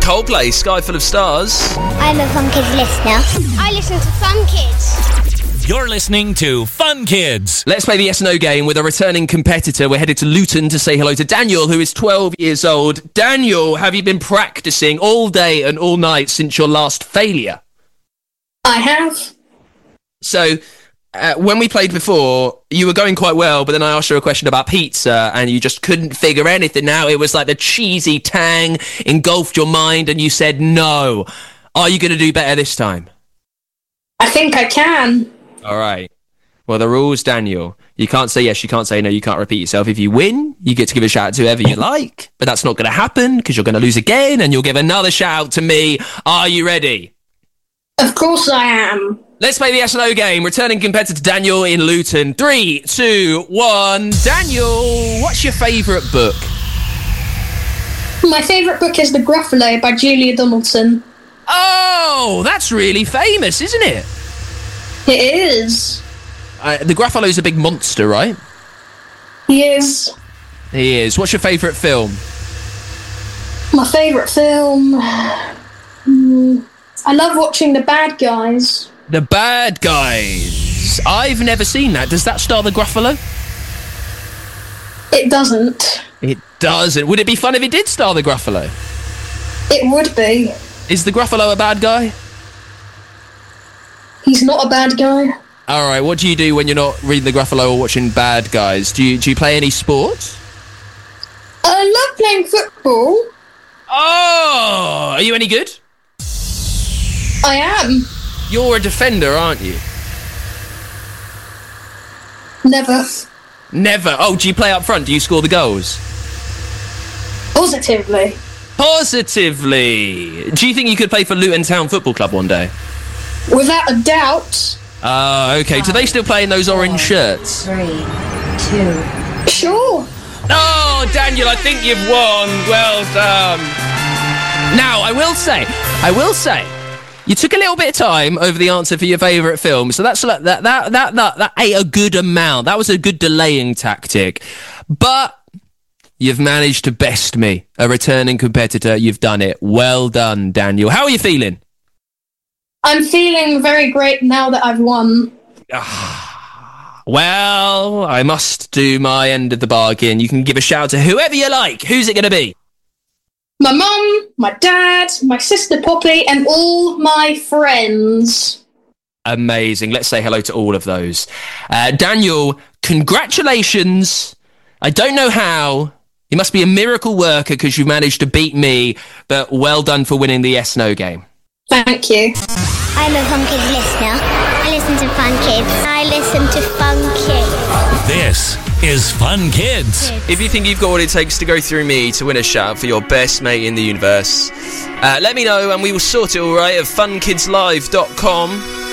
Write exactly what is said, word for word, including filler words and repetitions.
Coldplay, Sky Full of Stars. I'm a Fun Kids listener. I listen to Fun Kids. You're listening to Fun Kids. Let's play the yes or no game with a returning competitor. We're headed to Luton to say hello to Daniel, who is twelve years old. Daniel, have you been practicing all day and all night since your last failure? I have. So, uh, when we played before, you were going quite well, but then I asked you a question about pizza, and you just couldn't figure anything out. It was like the cheesy tang engulfed your mind, and you said no. Are you going to do better this time? I think I can. All right. Well, the rules, Daniel. You can't say yes, you can't say no, you can't repeat yourself. If you win, you get to give a shout out to whoever you like, but that's not going to happen because you're going to lose again, and you'll give another shout out to me. Are you ready? Of course I am. Let's play the yes or no game. Returning competitor Daniel in Luton. Three, two, one. Daniel, what's your favourite book? My favourite book is The Gruffalo by Julia Donaldson. Oh, that's really famous, isn't it? It is. Uh, the Gruffalo's a big monster, right? He is. He is. What's your favourite film? My favourite film... Hmm, I love watching The Bad Guys. The Bad Guys. I've never seen that. Does that star the Gruffalo? It doesn't. It doesn't. Would it be fun if it did star the Gruffalo? It would be. Is the Gruffalo a bad guy? He's not a bad guy. All right, what do you do when you're not reading the Gruffalo or watching Bad Guys? Do you do you play any sports? I love playing football. Oh, are you any good? I am. You're a defender, aren't you? Never. Never. Oh, do you play up front? Do you score the goals? Positively. Positively. Do you think you could play for Luton Town Football Club one day? Without a doubt. Ah, uh, okay. Do they still play in those orange shirts? Three, two. Sure. Oh, Daniel, I think you've won. Well done. Now, I will say, I will say, you took a little bit of time over the answer for your favourite film, so that's that that that that that ate a good amount. That was a good delaying tactic, but you've managed to best me, a returning competitor. You've done it. Well done, Daniel. How are you feeling? I'm feeling very great now that I've won. Well, I must do my end of the bargain. You can give a shout to whoever you like. Who's it going to be? My mum, my dad, my sister Poppy, and all my friends. Amazing. Let's say hello to all of those. Uh, Daniel, congratulations. I don't know how. You must be a miracle worker because you managed to beat me, but well done for winning the yes-no game. Thank you. I'm a Fun Kids listener. I listen to Fun Kids. I listen to Fun Kids. This is Fun Kids. If you think you've got what it takes to go through me to win a shout for your best mate in the universe, uh, let me know and we will sort it all right at fun kids live dot com.